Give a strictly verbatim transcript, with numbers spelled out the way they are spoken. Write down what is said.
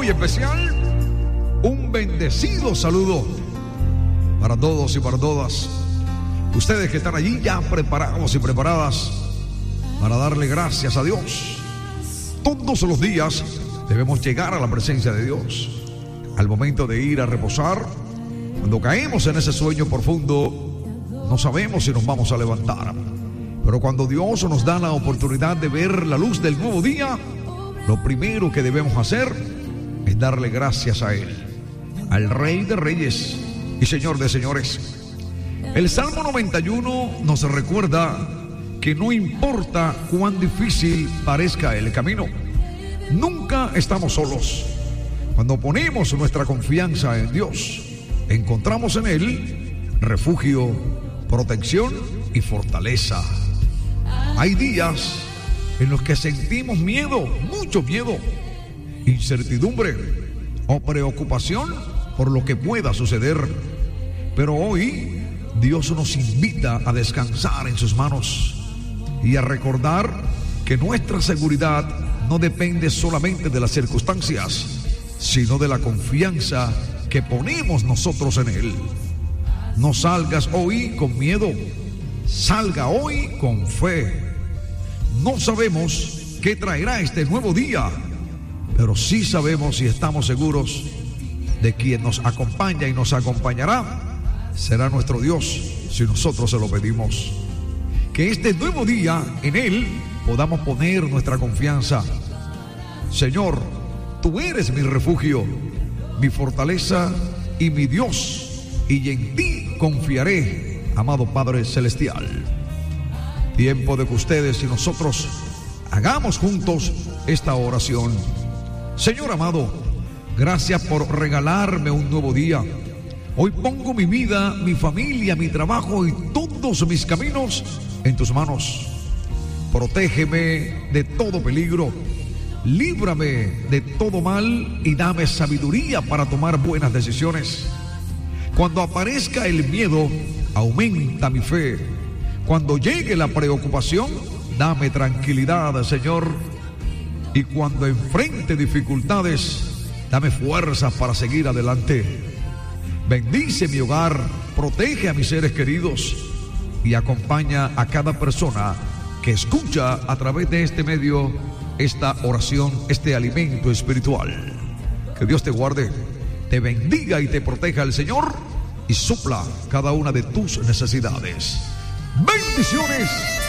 especial, un bendecido saludo para todos y para todas ustedes que están allí ya preparados y preparadas para darle gracias a Dios. Todos los días debemos llegar a la presencia de Dios. Al momento de ir a reposar, cuando caemos en ese sueño profundo, no sabemos si nos vamos a levantar. Pero cuando Dios nos da la oportunidad de ver la luz del nuevo día, lo primero que debemos hacer es darle gracias a Él, al Rey de Reyes y Señor de Señores. El Salmo noventa y uno nos recuerda que no importa cuán difícil parezca el camino, nunca estamos solos. Cuando ponemos nuestra confianza en Dios, encontramos en Él refugio, protección y fortaleza. Hay días en los que sentimos miedo, mucho miedo, incertidumbre o preocupación por lo que pueda suceder. Pero hoy Dios nos invita a descansar en sus manos y a recordar que nuestra seguridad no depende solamente de las circunstancias, sino de la confianza que ponemos nosotros en Él. No salgas hoy con miedo, salga hoy con fe. No sabemos qué traerá este nuevo día, pero sí sabemos y estamos seguros de quien nos acompaña y nos acompañará será nuestro Dios si nosotros se lo pedimos. Que este nuevo día en Él podamos poner nuestra confianza. Señor, Tú eres mi refugio, mi fortaleza y mi Dios, y en Ti confiaré, amado Padre Celestial. Tiempo de que ustedes y nosotros hagamos juntos esta oración. Señor amado, gracias por regalarme un nuevo día. Hoy pongo mi vida, mi familia, mi trabajo y todos mis caminos en Tus manos. Protégeme de todo peligro, líbrame de todo mal y dame sabiduría para tomar buenas decisiones. Cuando aparezca el miedo, aumenta mi fe. Cuando llegue la preocupación, dame tranquilidad, Señor. Y cuando enfrente dificultades, dame fuerzas para seguir adelante. Bendice mi hogar, protege a mis seres queridos y acompaña a cada persona que escucha a través de este medio esta oración, este alimento espiritual. Que Dios te guarde, te bendiga y te proteja el Señor y supla cada una de tus necesidades. Bendiciones.